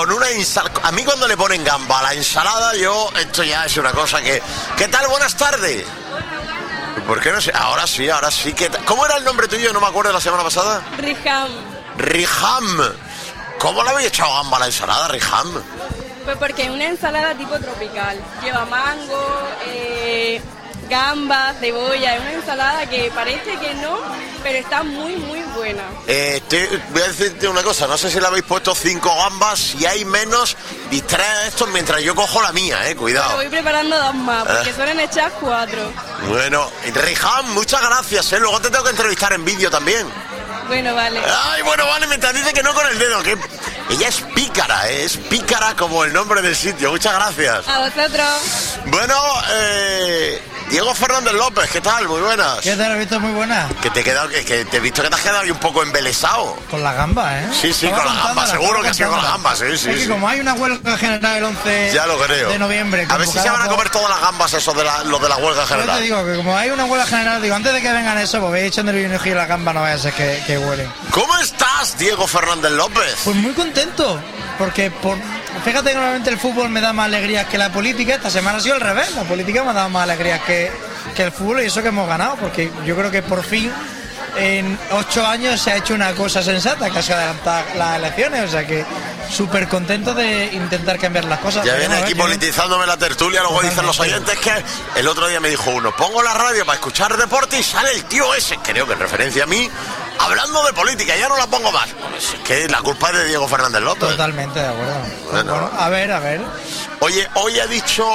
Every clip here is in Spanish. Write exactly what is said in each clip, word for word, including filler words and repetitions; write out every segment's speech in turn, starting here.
con una ensalada. A mí cuando le ponen gamba a la ensalada, yo, esto ya es una cosa que... ¿Qué tal? Buenas tardes. ¿Por qué no sé? Ahora sí, ahora sí. ¿Qué tal? ¿Cómo era el nombre tuyo? No me acuerdo la semana pasada. Riham. Riham. ¿Cómo le habéis echado gamba a la ensalada, Riham? Pues porque es una ensalada tipo tropical. Lleva mango, eh, gambas, cebolla. Es una ensalada que parece que no, pero está muy, muy buena. Eh, te, voy a decirte una cosa. No sé si le habéis puesto cinco gambas. Si hay menos, distrae esto mientras yo cojo la mía, eh. Cuidado. Pero voy preparando dos más, porque eh. suelen echar cuatro. Bueno, Riham, muchas gracias, eh. Luego te tengo que entrevistar en vídeo también. Bueno, vale. Ay, bueno, vale, mientras dice que no con el dedo, que ella es pícara, ¿eh? Es pícara como el nombre del sitio. Muchas gracias. A vosotros. Bueno, eh... Diego Fernández López, ¿qué tal? Muy buenas. ¿Qué tal? ¿Has visto? Muy buenas. Que te he quedado, que, que te he visto que te has quedado ahí un poco embelesado. Con la gamba, ¿eh? Sí, sí, con la gamba, seguro que ha sido con la gamba, sí, sí. Es que sí. como hay una huelga general el once ya lo creo. de noviembre. A ver si se van a comer todas las gambas esos de la, los de la huelga general. Yo te digo que como hay una huelga general, digo, antes de que vengan eso, pues voy echando el vino y la gamba no vaya a ser que, que huelen. ¿Cómo estás, Diego Fernández López? Pues muy contento, porque por... Fíjate que normalmente el fútbol me da más alegrías que la política. Esta semana ha sido al revés. La política me ha dado más alegrías que, que el fútbol, y eso que hemos ganado, porque yo creo que por fin en ocho años se ha hecho una cosa sensata, que se ha adelantado las elecciones. O sea que súper contento de intentar cambiar las cosas. Ya viene aquí politizándome la tertulia. Luego dicen los oyentes que el otro día me dijo uno: pongo la radio para escuchar deporte y sale el tío ese, creo que en referencia a mí, hablando de política. Ya no la pongo más. Pues es que la culpa es de Diego Fernández López. Totalmente de acuerdo. Bueno. Bueno, a ver, a ver. Oye, hoy ha dicho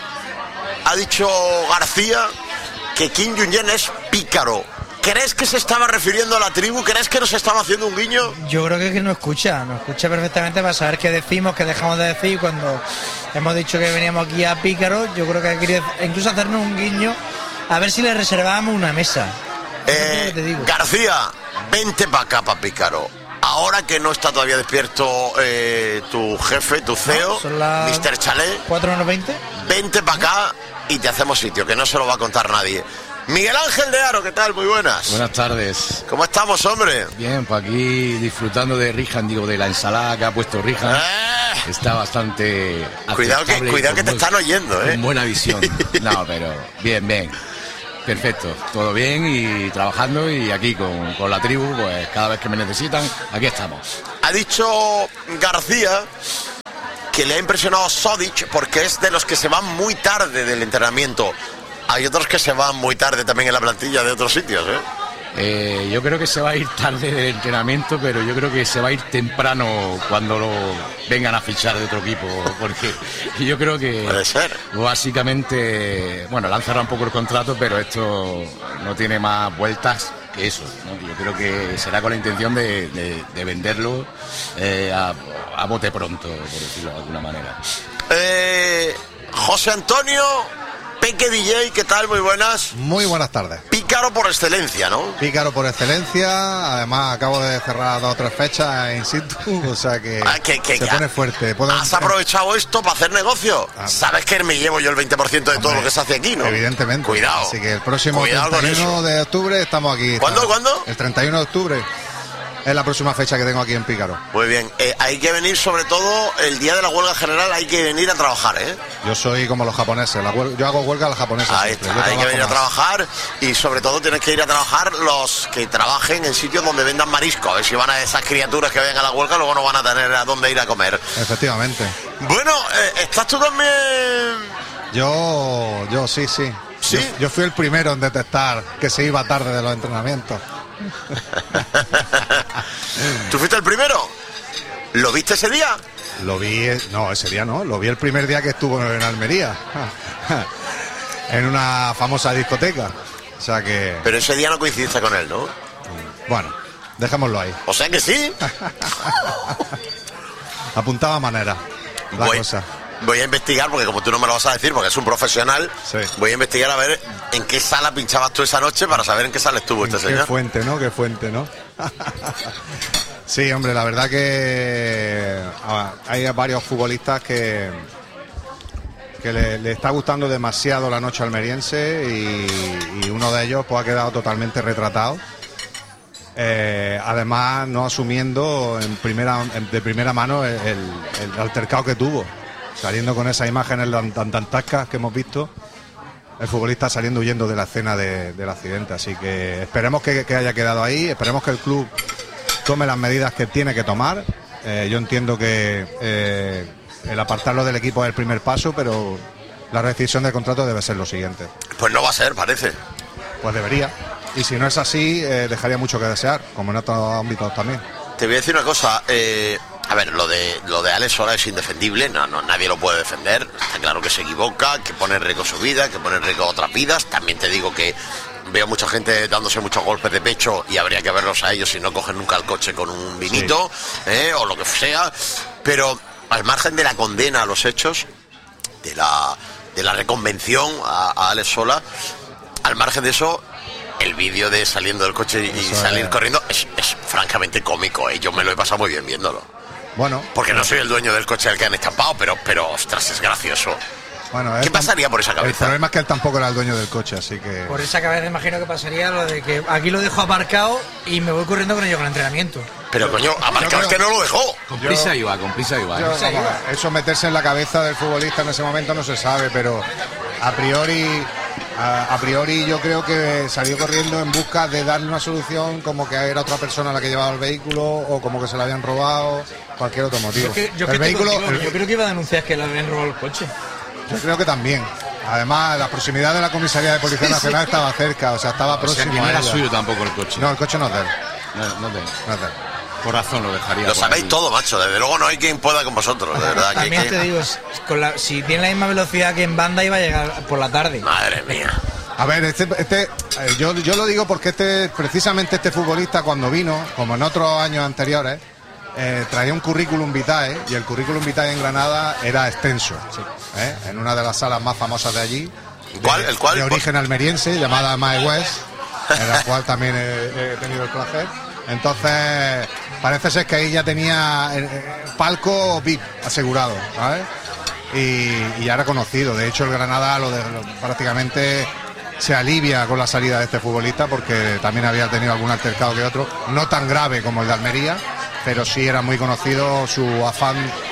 ha dicho García que Kim Jong-un es pícaro. ¿Crees que se estaba refiriendo a la tribu? ¿Crees que nos estaba haciendo un guiño? Yo creo que no escucha, nos escucha perfectamente para saber qué decimos, qué dejamos de decir. Cuando hemos dicho que veníamos aquí a pícaro, yo creo que quería incluso hacernos un guiño a ver si le reservábamos una mesa. Eh, te digo. García, vente para acá, pa' pícaro. Ahora que no está todavía despierto eh, tu jefe, tu C E O, no, mister Chalet, cuatro menos veinte. Vente para acá y te hacemos sitio, que no se lo va a contar nadie. Miguel Ángel de Aro, ¿qué tal? Muy buenas. Buenas tardes. ¿Cómo estamos, hombre? Bien, pues aquí disfrutando de Rihan, digo, de la ensalada que ha puesto Rihan. Eh. Está bastante... Cuidado que, cuidado que te están oyendo, ¿eh? Con buena visión. No, pero bien, bien. Perfecto, todo bien y trabajando, y aquí con, con la tribu, pues cada vez que me necesitan, aquí estamos. Ha dicho García que le ha impresionado Sodic porque es de los que se van muy tarde del entrenamiento. Hay otros que se van muy tarde también en la plantilla de otros sitios, ¿eh? Eh, yo creo que se va a ir tarde del entrenamiento, pero yo creo que se va a ir temprano cuando lo vengan a fichar de otro equipo, porque yo creo que puede ser. Básicamente, bueno, le han cerrado un poco el contrato, pero esto no tiene más vueltas que eso, ¿no? Yo creo que será con la intención de, de, de venderlo eh, a, a bote pronto, por decirlo de alguna manera. Eh, José Antonio Peque D J, ¿qué tal? Muy buenas. Muy buenas tardes. Pícaro por excelencia, ¿no? Pícaro por excelencia. Además, acabo de cerrar dos o tres fechas in situ, o sea que ah, que, que se ya. pone fuerte. ¿Puedo... ¿Has aprovechado esto para hacer negocio? Ah, sabes que me llevo yo el veinte por ciento de hombre, todo lo que se hace aquí, ¿no? Evidentemente. Cuidado. Así que el próximo Cuidado treinta y uno de octubre estamos aquí. ¿Cuándo? Está, ¿Cuándo? El treinta y uno de octubre. Es la próxima fecha que tengo aquí en Pícaro. Muy bien, eh, hay que venir, sobre todo el día de la huelga general, hay que venir a trabajar, ¿eh? Yo soy como los japoneses, la huelga, yo hago huelga a los japoneses. Ahí está, hay que venir más. a trabajar, y sobre todo tienes que ir a trabajar los que trabajen en sitios donde vendan marisco. A ver si van a esas criaturas que vayan a la huelga, luego no van a tener a dónde ir a comer. Efectivamente. Bueno, eh, ¿estás tú también? Yo, yo sí, sí. ¿Sí? Yo, yo fui el primero en detectar que se iba tarde de los entrenamientos. ¿Tú fuiste el primero? ¿Lo viste ese día? Lo vi, no, ese día no, lo vi el primer día que estuvo en Almería, en una famosa discoteca. O sea que... Pero ese día no coincidiste con él, ¿no? Bueno, dejémoslo ahí. O sea que sí. Apuntaba manera la voy, cosa. Voy a investigar, porque como tú no me lo vas a decir, porque es un profesional, sí. Voy a investigar a ver en qué sala pinchabas tú esa noche para saber en qué sala estuvo este señor. Qué fuente, ¿no? Qué fuente, ¿no? Sí, hombre, la verdad que hay varios futbolistas que, que le, le está gustando demasiado la noche almeriense, y, y uno de ellos pues ha quedado totalmente retratado. Eh, además, no asumiendo en primera, en, de primera mano el, el altercado que tuvo, saliendo con esas imágenes tan dantescas que hemos visto, el futbolista saliendo huyendo de la escena de, del accidente. Así que esperemos que, que haya quedado ahí, esperemos que el club tome las medidas que tiene que tomar. Eh, yo entiendo que eh, el apartarlo del equipo es el primer paso, pero la rescisión del contrato debe ser lo siguiente. Pues no va a ser, parece. Pues debería. Y si no es así, eh, dejaría mucho que desear, como en otros ámbitos también. Te voy a decir una cosa, eh, a ver, lo de lo de Alex Sola es indefendible, no, no, nadie lo puede defender, está claro que se equivoca, que pone en riesgo su vida, que pone en riesgo otras vidas. También te digo que veo mucha gente dándose muchos golpes de pecho y habría que verlos a ellos si no cogen nunca el coche con un vinito, sí. eh, o lo que sea, pero al margen de la condena a los hechos, de la, de la reconvención a, a Alex Sola, al margen de eso, el vídeo de saliendo del coche y eso salir es... corriendo es, es francamente cómico, ¿eh? Yo me lo he pasado muy bien viéndolo. Bueno. Porque no soy el dueño del coche al que han estampado, pero, pero ostras, es gracioso. Bueno, ¿qué pasaría por esa cabeza? El problema es que él tampoco era el dueño del coche, así que... Por esa cabeza imagino que pasaría lo de que aquí lo dejo aparcado y me voy corriendo con ello con el entrenamiento. Pero coño, aparcado es que no lo dejó. Con prisa iba, con prisa iba. Yo, vamos, eso meterse en la cabeza del futbolista en ese momento no se sabe, pero a priori... A, a priori yo creo que salió corriendo en busca de darle una solución, como que era otra persona la que llevaba el vehículo o como que se lo habían robado, cualquier otro motivo. Yo, que, yo, el que vehículo, contigo, el, yo creo que iba a denunciar que le habían robado el coche. Yo creo que también. Además, la proximidad de la comisaría de Policía Nacional sí, estaba cerca, o sea, estaba o próximo. Sea, no era a suyo tampoco el coche. No, el coche no es de él. No, no es de él. No es de él. Por razón lo dejaría. Lo sabéis ahí. Todo, macho. Desde luego no hay quien pueda con vosotros, de verdad. También que, te que... digo, con la, si tiene la misma velocidad que en banda iba a llegar por la tarde. Madre mía. A ver, este, este yo, yo lo digo porque este, precisamente este futbolista cuando vino, como en otros años anteriores, eh, traía un currículum vitae y el currículum vitae en Granada era extenso, sí. ¿eh? En una de las salas más famosas de allí, de, ¿Cuál? ¿El cuál? de origen almeriense, llamada Mae West, en la cual también he, he tenido el placer. Entonces, parece ser que ahí ya tenía el, el palco V I P asegurado, ¿sabes? Y, y ya era conocido. De hecho, el Granada lo de, lo, prácticamente se alivia con la salida de este futbolista porque también había tenido algún altercado que otro, no tan grave como el de Almería, pero sí era muy conocido su afán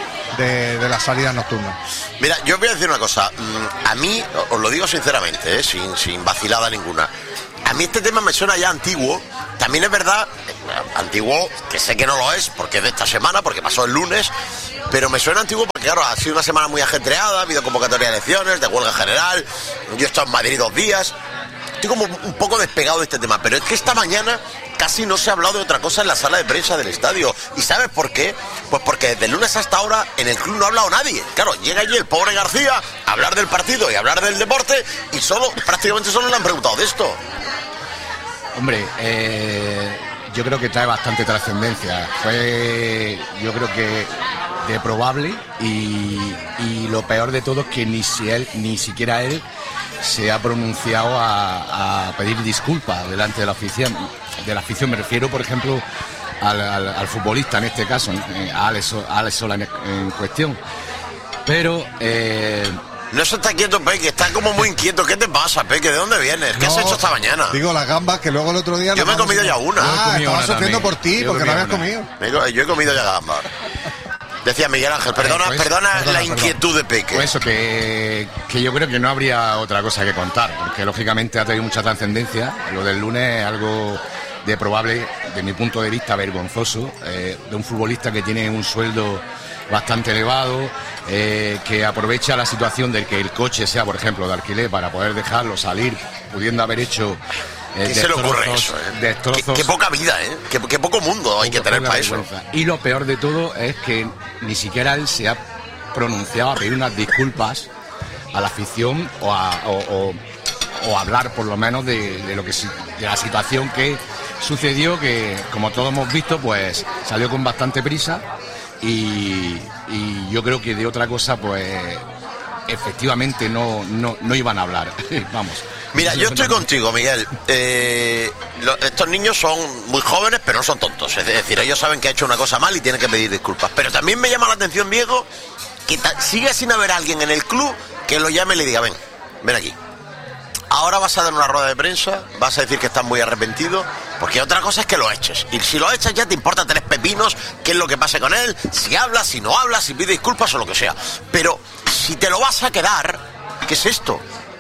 de, de las salidas nocturnas. Mira, yo os voy a decir una cosa, a mí, os lo digo sinceramente, ¿eh? sin, sin vacilada ninguna, a mí este tema me suena ya antiguo. También es verdad, antiguo, que sé que no lo es, porque es de esta semana, porque pasó el lunes, pero me suena antiguo porque, claro, ha sido una semana muy ajetreada, ha habido convocatoria de elecciones, de huelga general, yo he estado en Madrid dos días, estoy como un poco despegado de este tema, pero es que esta mañana casi no se ha hablado de otra cosa en la sala de prensa del estadio. ¿Y sabes por qué? Pues porque desde el lunes hasta ahora en el club no ha hablado nadie. Claro, llega allí el pobre García a hablar del partido y a hablar del deporte y solo, prácticamente solo le han preguntado de esto. Hombre, eh, yo creo que trae bastante trascendencia. Fue, yo creo que de probable y, y lo peor de todo es que ni si él, ni siquiera él se ha pronunciado a, a pedir disculpas delante de la afición. De la afición me refiero, por ejemplo, al, al, al futbolista en este caso, a Alex, a Alex Sola en, en cuestión. Pero eh, no se está quieto, Peque, está como muy inquieto. ¿Qué te pasa, Peque? ¿De dónde vienes? ¿Qué no, has hecho esta mañana? Digo, las gambas que luego el otro día... Yo me he comido ya una. Ah, estaba sufriendo por ti, yo porque no habías una. comido. Me, yo he comido ya gambas. Decía Miguel Ángel, perdona, pues, perdona, perdona la perdona. inquietud de Peque. Pues eso, que, que yo creo que no habría otra cosa que contar, porque lógicamente ha tenido mucha trascendencia. Lo del lunes es algo de probable, de mi punto de vista, vergonzoso, eh, de un futbolista que tiene un sueldo bastante elevado, eh, que aprovecha la situación de que el coche sea, por ejemplo, de alquiler para poder dejarlo salir, pudiendo haber hecho... Eh, ¿Qué se le ocurre eso? Eh? Destrozos, ¿Qué, qué poca vida, ¿eh? Qué, qué poco mundo hay que tener para eso. Y lo peor de todo es que ni siquiera él se ha pronunciado a pedir unas disculpas a la afición o a, o, o, o hablar por lo menos de, de lo que de la situación que sucedió, que como todos hemos visto, pues salió con bastante prisa y, y yo creo que de otra cosa pues efectivamente no, no, no iban a hablar. Vamos. Mira, yo estoy contigo, Miguel. Eh, lo, estos niños son muy jóvenes, pero no son tontos. Es decir, ellos saben que ha hecho una cosa mal y tienen que pedir disculpas. Pero también me llama la atención, Diego, que ta- sigue sin haber alguien en el club que lo llame y le diga, ven, ven aquí. Ahora vas a dar una rueda de prensa, vas a decir que estás muy arrepentido Porque otra cosa es que lo eches. Y si lo echas ya te importa tres pepinos qué es lo que pase con él, si hablas, si no hablas, si pide disculpas o lo que sea. Pero si te lo vas a quedar, ¿qué es esto?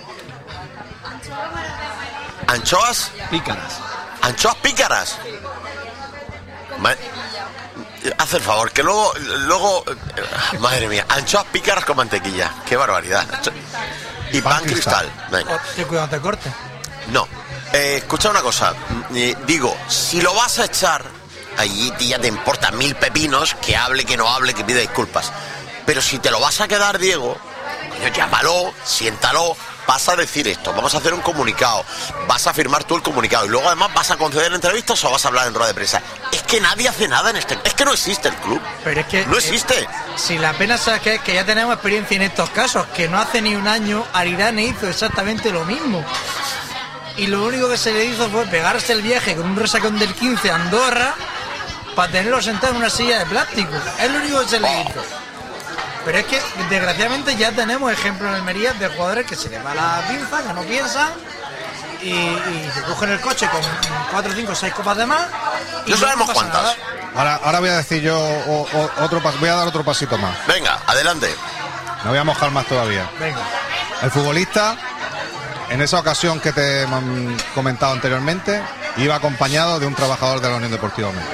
¿Anchoas? Pícaras. ¿Anchoas pícaras? Ma- Haz el favor, que luego, luego, madre mía, anchoas pícaras con mantequilla. Qué barbaridad. Y pan, Pan cristal. cristal. Venga. Te cuidado, te corte. No. Eh, escucha una cosa. Eh, digo, si lo vas a echar, allí ya te importa mil pepinos, que hable, que no hable, que pida disculpas. Pero si te lo vas a quedar, Diego, coño, llámalo, siéntalo, vas a decir esto, vamos a hacer un comunicado, vas a firmar tú el comunicado y luego además vas a conceder entrevistas o vas a hablar en rueda de prensa. Es que nadie hace nada en este... Es que no existe el club. Pero es que... No existe. eh, si la pena es que, que ya tenemos experiencia en estos casos, que no hace ni un año Aridane hizo exactamente lo mismo. Y lo único que se le hizo fue pegarse el viaje con un resacón del quince a Andorra para tenerlo sentado en una silla de plástico. Es lo único que se le hizo. Pero es que, desgraciadamente, ya tenemos ejemplos en Almería de jugadores que se les va la pinza, que no piensan, y, y se cogen el coche con cuatro, cinco, seis copas de más. Y No sabemos pasa cuántas. nada. Ahora, ahora voy a decir yo o- o- otro pas- voy a dar otro pasito más. Venga, adelante. Me voy a mojar más todavía. Venga. El futbolista, en esa ocasión que te he mm, comentado anteriormente, iba acompañado de un trabajador de la Unión Deportiva Almería.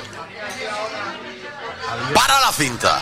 ¡Para la cinta!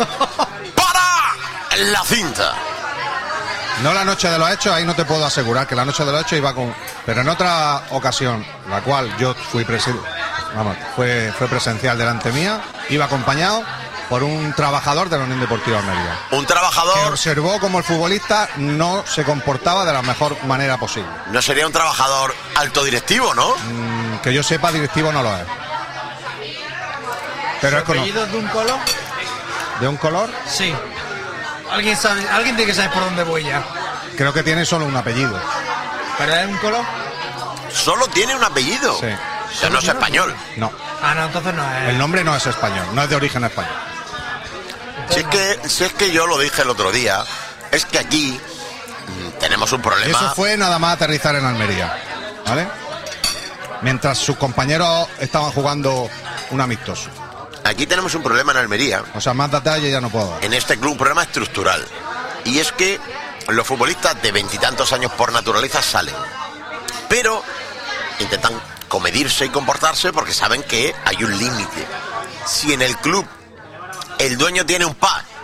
¡Para la cinta! No la noche de los hechos, ahí no te puedo asegurar que la noche de los hechos iba con... Pero en otra ocasión, la cual yo fui presi- vamos, fue, fue presencial delante mía, iba acompañado por un trabajador de la Unión Deportiva Almería, Un que trabajador... observó cómo el futbolista no se comportaba de la mejor manera posible. No sería un trabajador alto directivo, ¿no? Mm, que yo sepa, directivo no lo es. Pero es conocido. ¿Apellidos de un color? ¿De un color? Sí. ¿Alguien sabe, alguien tiene que saber por dónde voy ya. Creo que tiene solo un apellido. ¿Pero es un color? Solo tiene un apellido. Sí. O sea, no es español. No, Ah, no, entonces no es. el nombre no es español, no es de origen español. Si es que, si es que yo lo dije el otro día, es que aquí mm, tenemos un problema. Eso fue nada más aterrizar en Almería, ¿vale? Mientras sus compañeros estaban jugando un amistoso. Aquí tenemos un problema en Almería, O sea, más detalle ya no puedo dar. en este club, un problema estructural. Y es que los futbolistas de veintitantos años por naturaleza salen. Pero intentan comedirse y comportarse porque saben que hay un límite. Si en el club el dueño tiene un pub